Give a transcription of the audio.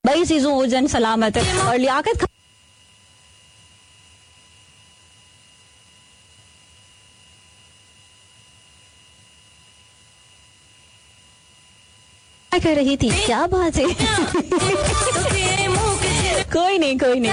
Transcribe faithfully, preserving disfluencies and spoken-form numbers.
बई चीजों वो जन सलामत है और लियाकत कर रही थी। क्या बात है। कोई नहीं कोई नहीं